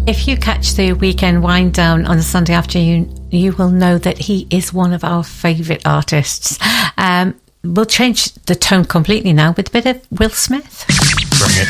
If you catch the weekend wind down on a Sunday afternoon, you will know that he is one of our favourite artists. We'll change the tone completely now with a bit of Will Smith. Bring it.